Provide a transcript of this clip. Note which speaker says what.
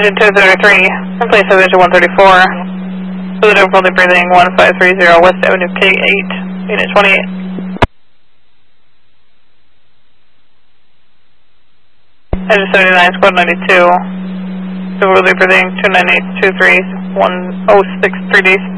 Speaker 1: Engine 233, replace of engine 134. Fluid difficulty breathing 1530 West Avenue K8, unit 28. Engine 79, squad 92. Difficulty breathing 29823 106 3 days.